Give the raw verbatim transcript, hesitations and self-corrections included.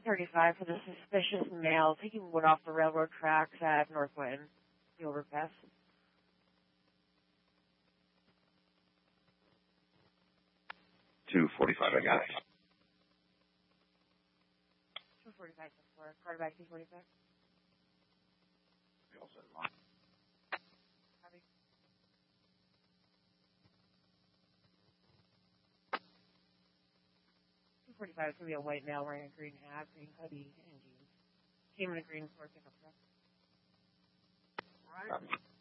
thirty-five for the suspicious male taking wood off the railroad tracks at Northwind, the overpass. two forty-five, I got it. two forty-five, Carter back, two forty-five. We all set along. Copy. two forty-five is going to be a white male wearing a green hat, green hoodie, and jeans. Came in a green Ford pickup truck. Copy.